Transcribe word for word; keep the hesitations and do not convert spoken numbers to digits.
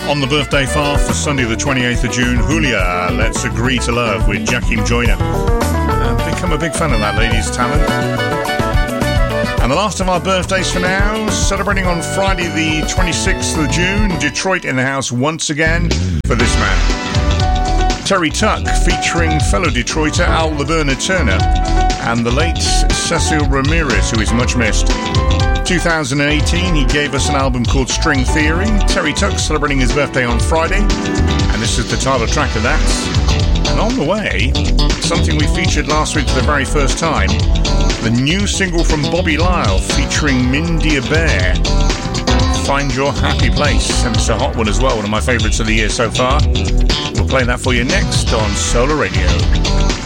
On the birthday file for Sunday the twenty-eighth of June, Julia, Let's Agree to Love with Joachim Joyner. I've become a big fan of that lady's talent. And the last of our birthdays for now, celebrating on Friday the twenty-sixth of June, Detroit in the house once again for this man. Terry Tuck featuring fellow Detroiter Al Laverna Turner and the late Cecil Ramirez, who is much missed. two thousand eighteen, he gave us an album called String Theory. Terry Tuck celebrating his birthday on Friday, and this is the title track of that. And on the way, something we featured last week for the very first time, the new single from Bobby Lyle featuring Mindy Bear, Find Your Happy Place. And it's a hot one as well, one of my favourites of the year so far. We'll play that for you next on Solar Radio.